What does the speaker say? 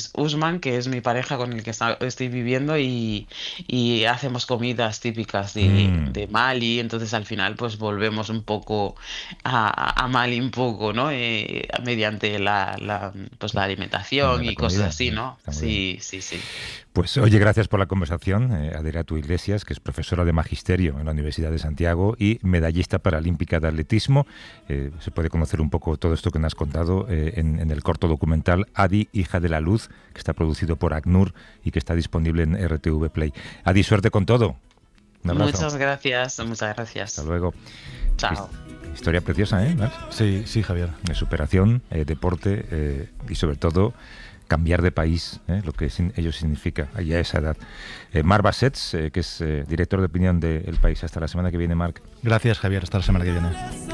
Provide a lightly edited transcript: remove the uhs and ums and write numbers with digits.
es Usman, que es mi pareja con el que estoy viviendo y hacemos comidas típicas Mm, de Mali, entonces al final pues volvemos un poco a Mali un poco, ¿no? Mediante pues la alimentación la y cosas comida, así, ¿no? está muy bien. Sí, sí, sí. Pues oye, gracias por la conversación, Adelaida Iglesias, que es profesora de Magisterio en la Universidad de Santiago y medallista paralímpica de atletismo. Se puede conocer un poco todo esto que nos has contado en el corto documental Adi, hija de la luz, que está producido por ACNUR y que está disponible en RTV Play. Adi, suerte con todo. Un abrazo. Muchas gracias, muchas Hasta gracias. luego. His- Chao. Historia preciosa, ¿eh? Lars? Sí, sí, Javier. De superación, deporte y sobre todo cambiar de país, lo que ello significa allá a esa edad. Marc Bassets, que es director de opinión de El País. Hasta la semana que viene, Marc. Gracias, Javier. Hasta la semana que viene.